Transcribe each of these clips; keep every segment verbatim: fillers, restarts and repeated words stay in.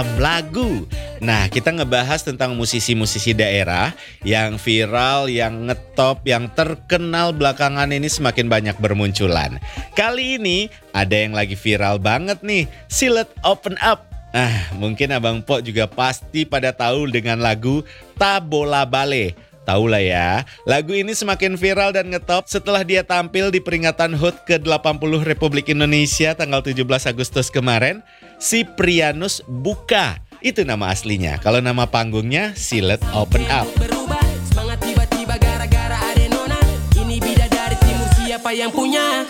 dalam lagu. Nah, kita ngebahas tentang musisi-musisi daerah yang viral, yang ngetop, yang terkenal belakangan ini semakin banyak bermunculan. Kali ini ada yang lagi viral banget nih, Silet Open Up. Ah, mungkin Abang Po juga pasti pada tahu dengan lagu Tabola Bale. Tahu lah ya, lagu ini semakin viral dan ngetop setelah dia tampil di peringatan H U T ke delapan puluh Republik Indonesia tanggal tujuh belas Agustus kemarin. Siprianus Buka, itu nama aslinya. Kalau nama panggungnya Silet Open Up. Berubah, semangat tiba-tiba gara-gara ada nona. Ini bidadari timur, siapa yang punya?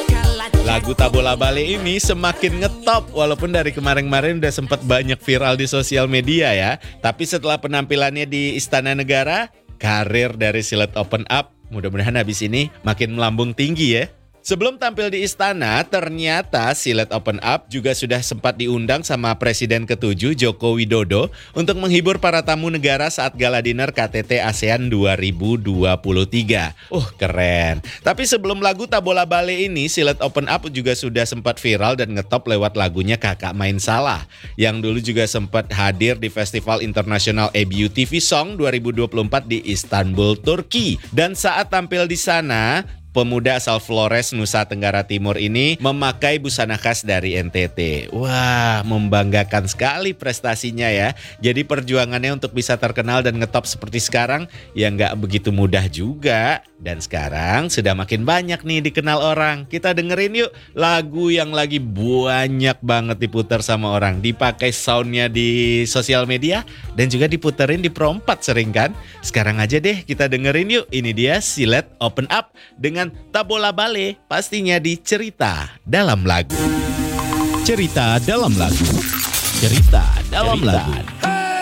Lagu Tabola Bale ini semakin ngetop walaupun dari kemarin-kemarin udah sempat banyak viral di sosial media ya. Tapi setelah penampilannya di Istana Negara, karir dari Silet Open Up mudah-mudahan habis ini makin melambung tinggi ya. Sebelum tampil di istana, ternyata Silet Open Up juga sudah sempat diundang sama Presiden ketujuh Joko Widodo untuk menghibur para tamu negara saat gala dinner K T T ASEAN dua ribu dua puluh tiga. Uh, keren. Tapi sebelum lagu Tabola Bale ini, Silet Open Up juga sudah sempat viral dan ngetop lewat lagunya Kakak Main Salah, yang dulu juga sempat hadir di Festival Internasional E B U T V Song dua ribu dua puluh empat di Istanbul, Turki. Dan saat tampil di sana, pemuda asal Flores, Nusa Tenggara Timur ini memakai busana khas dari N T T. Wah, membanggakan sekali prestasinya ya. Jadi perjuangannya untuk bisa terkenal dan ngetop seperti sekarang ya nggak begitu mudah juga. Dan sekarang sudah makin banyak nih dikenal orang. Kita dengerin yuk lagu yang lagi banyak banget diputar sama orang. Dipakai soundnya di sosial media dan juga diputerin di Pro empat sering kan. Sekarang aja deh kita dengerin yuk. Ini dia Silet Open Up dengan Tabola Bale, pastinya di Cerita Dalam Lagu. Cerita dalam lagu. Cerita dalam Cerita lagu.